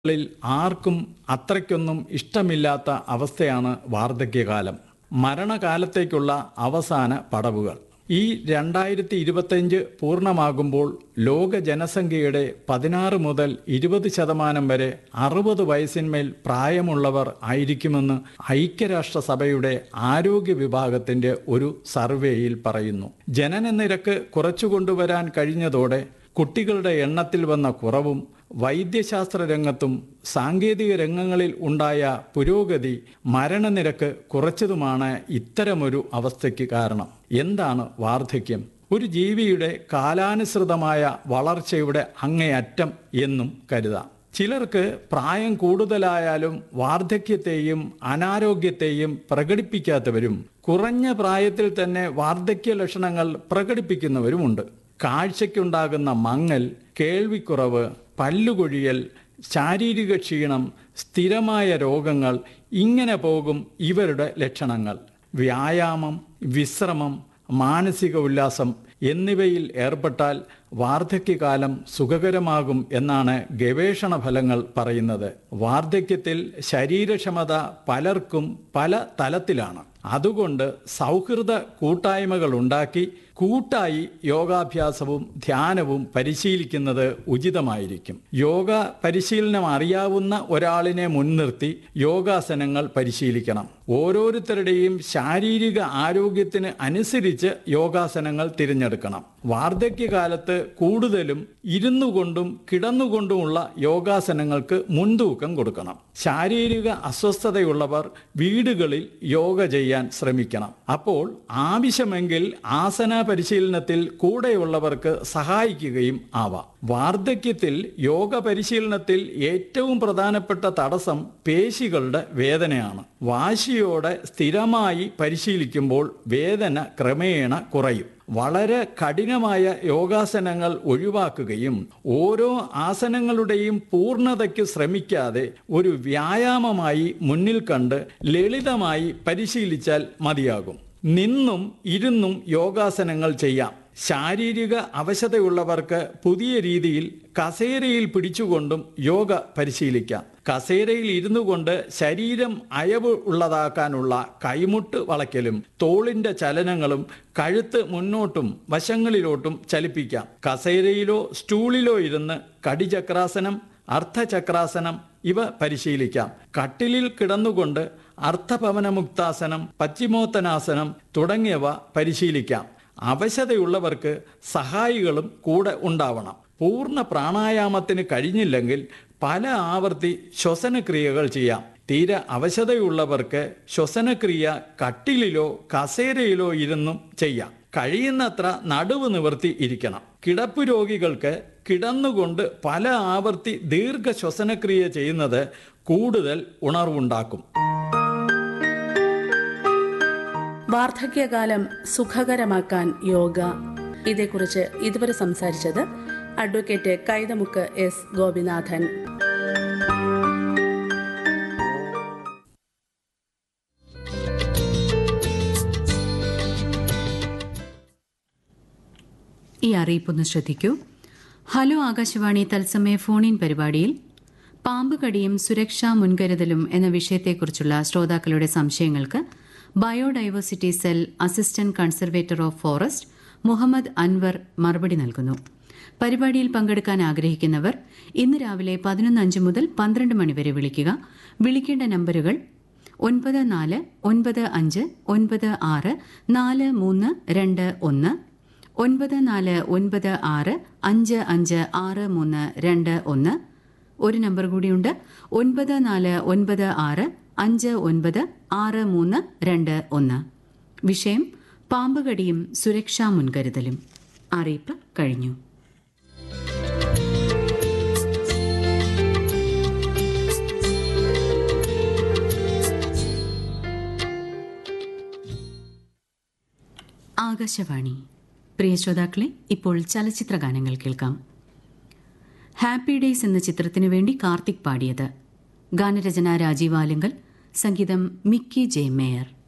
ിൽ ആർക്കും അത്രയ്ക്കൊന്നും ഇഷ്ടമില്ലാത്ത അവസ്ഥയാണ് വാർദ്ധക്യകാലം. മരണകാലത്തേക്കുള്ള അവസാന പടവുകൾ. ഈ 2025 പൂർണ്ണമാകുമ്പോൾ ലോക ജനസംഖ്യയുടെ 16 മുതൽ 20% വരെ 60 വയസ്സിന്മേൽ പ്രായമുള്ളവർ ആയിരിക്കുമെന്ന് ഐക്യരാഷ്ട്രസഭയുടെ ആരോഗ്യ വിഭാഗത്തിന്റെ ഒരു സർവേയിൽ പറയുന്നു. ജനനനിരക്ക് കുറച്ചുകൊണ്ടുവരാൻ കഴിഞ്ഞതോടെ കുട്ടികളുടെ എണ്ണത്തിൽ വന്ന കുറവും വൈദ്യശാസ്ത്ര രംഗത്തും സാങ്കേതിക രംഗങ്ങളിൽ ഉണ്ടായ പുരോഗതി മരണനിരക്ക് കുറച്ചതുമാണ് ഇത്തരമൊരു അവസ്ഥയ്ക്ക് കാരണം. എന്താണ് വാർദ്ധക്യം? ഒരു ജീവിയുടെ കാലാനുസൃതമായ വളർച്ചയുടെ അങ്ങേയറ്റം എന്നും കരുതാം. ചിലർക്ക് പ്രായം കൂടുതലായാലും വാർദ്ധക്യത്തെയും അനാരോഗ്യത്തെയും പ്രകടിപ്പിക്കാത്തവരും കുറഞ്ഞ പ്രായത്തിൽ തന്നെ വാർദ്ധക്യ ലക്ഷണങ്ങൾ പ്രകടിപ്പിക്കുന്നവരുമുണ്ട്. കാഴ്ചയ്ക്കുണ്ടാകുന്ന മങ്ങൽ, കേൾവിക്കുറവ്, പല്ലുകൊഴിയൽ, ശാരീരിക ക്ഷീണം, സ്ഥിരമായ രോഗങ്ങൾ, ഇങ്ങനെ പോകും ഇവരുടെ ലക്ഷണങ്ങൾ. വ്യായാമം, വിശ്രമം, മാനസിക ഉല്ലാസം എന്നിവയിൽ ഏർപ്പെട്ടാൽ വാർദ്ധക്യകാലം സുഖകരമാകും എന്നാണ് ഗവേഷണ ഫലങ്ങൾ പറയുന്നത്. വാർദ്ധക്യത്തിൽ ശരീരക്ഷമത പലർക്കും പല തലത്തിലാണ്. അതുകൊണ്ട് സൗഹൃദ കൂട്ടായ്മകൾ ഉണ്ടാക്കി കൂട്ടായി യോഗാഭ്യാസവും ധ്യാനവും പരിശീലിക്കുന്നത് ഉചിതമായിരിക്കും. യോഗ പരിശീലനം അറിയാവുന്ന ഒരാളിനെ മുൻനിർത്തി യോഗാസനങ്ങൾ പരിശീലിക്കണം. ഓരോരുത്തരുടെയും ശാരീരിക ആരോഗ്യത്തിന് അനുസരിച്ച് യോഗാസനങ്ങൾ തിരഞ്ഞെടുക്കണം. വാർദ്ധക്യകാലത്ത് കൂടുതലും ഇരുന്നുകൊണ്ടും കിടന്നുകൊണ്ടുമുള്ള യോഗാസനങ്ങൾക്ക് മുൻതൂക്കം കൊടുക്കണം. ശാരീരിക അസ്വസ്ഥതയുള്ളവർ വീടുകളിൽ യോഗ ചെയ്യാൻ ശ്രമിക്കണം. അപ്പോൾ ആവശ്യമെങ്കിൽ ആസന പരിശീലനത്തിൽ കൂടെയുള്ളവർക്ക് സഹായിക്കുകയും ആവാം. വാർദ്ധക്യത്തിൽ യോഗ പരിശീലനത്തിൽ ഏറ്റവും പ്രധാനപ്പെട്ട തടസ്സം പേശികളുടെ വേദനയാണ്. വാശിയോടെ സ്ഥിരമായി പരിശീലിക്കുമ്പോൾ വേദന ക്രമേണ കുറയും. വളരെ കഠിനമായ യോഗാസനങ്ങൾ ഒഴിവാക്കുകയും ഓരോ ആസനങ്ങളുടെയും പൂർണ്ണതയ്ക്ക് ശ്രമിക്കാതെ ഒരു വ്യായാമമായി മുന്നിൽ കണ്ട് ലളിതമായി പരിശീലിച്ചാൽ മതിയാകും. നിന്നും ഇരുന്നും യോഗാസനങ്ങൾ ചെയ്യാം. ശാരീരിക അവശതയുള്ളവർക്ക് പുതിയ രീതിയിൽ കസേരയിൽ പിടിച്ചുകൊണ്ടും യോഗ പരിശീലിക്കാം. കസേരയിൽ ഇരുന്നു കൊണ്ട് ശരീരം അയവ് ഉള്ളതാക്കാനുള്ള കൈമുട്ട് വളയ്ക്കലും തോളിന്റെ ചലനങ്ങളും കഴുത്ത് മുന്നോട്ടും വശങ്ങളിലോട്ടും ചലിപ്പിക്കാം. കസേരയിലോ സ്റ്റൂളിലോ ഇരുന്ന് കടിചക്രാസനം, അർദ്ധചക്രാസനം ഇവ പരിശീലിക്കാം. കട്ടിലിൽ കിടന്നുകൊണ്ട് അർദ്ധപവനമുക്താസനം, പശ്ചിമോത്തനാസനം തുടങ്ങിയവ പരിശീലിക്കാം. അവശതയുള്ളവർക്ക് സഹായികളും കൂടെ ഉണ്ടാവണം. പൂർണ്ണ പ്രാണായാമത്തിന് കഴിഞ്ഞില്ലെങ്കിൽ പല ആവർത്തി ശ്വസനക്രിയകൾ ചെയ്യാം. തീരെ അവശതയുള്ളവർക്ക് ശ്വസനക്രിയ കട്ടിലിലോ കസേരയിലോ ഇരുന്നും ചെയ്യാം. കഴിയുന്നത്ര നടുവ് നിവർത്തി ഇരിക്കണം. കിടപ്പ് രോഗികൾക്ക് കിടന്നുകൊണ്ട് പല ആവർത്തി ദീർഘ ശ്വസനക്രിയ ചെയ്യുന്നത് കൂടുതൽ ഉണർവുണ്ടാക്കും. വാർദ്ധക്യകാലം സുഖകരമാക്കാൻ യോഗ, ഇതേക്കുറിച്ച് ഇതുവരെ സംസാരിച്ചത് അഡ്വക്കേറ്റ് കൈതമുക്ക് എസ് ഗോപിനാഥൻ. ഈ അറിയിപ്പൊന്ന് ശ്രദ്ധിക്കൂ. ഹലോ ആകാശവാണി തത്സമയ ഫോണിൻ പരിപാടിയിൽ പാമ്പ് കടിയും സുരക്ഷാ മുൻകരുതലും എന്ന വിഷയത്തെക്കുറിച്ചുള്ള ശ്രോതാക്കളുടെ സംശയങ്ങൾക്ക് biodiversity cell assistant conservator of forest Muhammad Anwar മറുപടി നൽകുന്നു. പരിപാടിയിൽ പങ്കെടുക്കാൻ ആഗ്രഹിക്കുന്നവർ ഇന്ന് രാവിലെ 11:05 മുതൽ 12 മണിവരെ വിളിക്കുക. വിളിക്കേണ്ട നമ്പറുകൾ 9495964321, 9496556321. ഒരു നമ്പർ കൂടിയുണ്ട്, 9495566321. വിഷയം പാമ്പുകടിയും സുരക്ഷാ മുൻകരുതലും. അറിയിപ്പ് കഴിഞ്ഞു. ആകാശവാണി. പ്രിയ ശ്രോതാക്കളെ, ഇപ്പോൾ ചലച്ചിത്ര ഗാനങ്ങൾ കേൾക്കാം. ഹാപ്പി ഡേയ്സ് എന്ന ചിത്രത്തിനു വേണ്ടി കാർത്തിക് പാടിയത്. ഗാനരചന രാജീവ് ആലുങ്കൽ, സംഗീതം മിക്കി ജെ മേയർ.